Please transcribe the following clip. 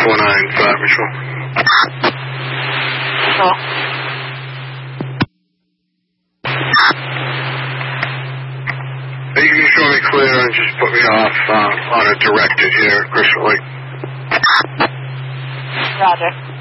495, Mitchell. Cool. You can show me clear and just put me off on a directed here, Crystal Lake. Roger.